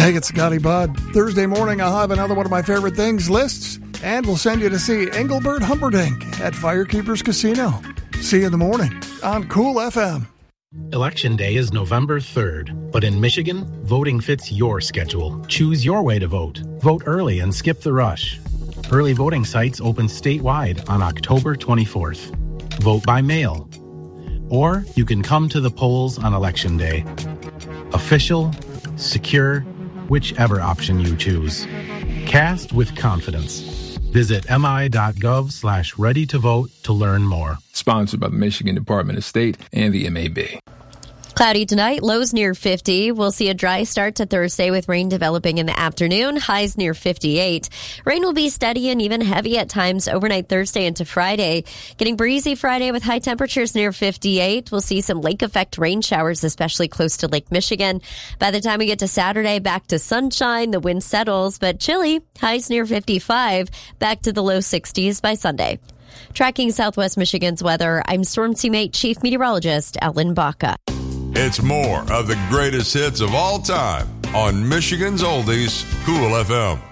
Hey, it's Scotty Budd. Thursday morning, I'll have another one of my favorite things lists, and we'll send you to see Engelbert Humperdinck at Firekeepers Casino. See you in the morning on Cool FM. Election Day is November 3rd, but in Michigan, voting fits your schedule. Choose your way to vote. Vote early and skip the rush. Early voting sites open statewide on October 24th. Vote by mail. Or you can come to the polls on Election Day. Official, secure, whichever option you choose. Cast with confidence. Visit mi.gov/ready-to-vote to learn more. Sponsored by the Michigan Department of State and the MAB. Cloudy tonight, lows near 50. We'll see a dry start to Thursday with rain developing in the afternoon, highs near 58. Rain will be steady and even heavy at times overnight Thursday into Friday. Getting breezy Friday with high temperatures near 58. We'll see some lake effect rain showers, especially close to Lake Michigan. By the time we get to Saturday, back to sunshine, the wind settles, but chilly, highs near 55, back to the low 60s by Sunday. Tracking Southwest Michigan's weather, I'm Storm Teammate Chief Meteorologist Ellen Baca. It's more of the greatest hits of all time on Michigan's Oldies, Cool FM.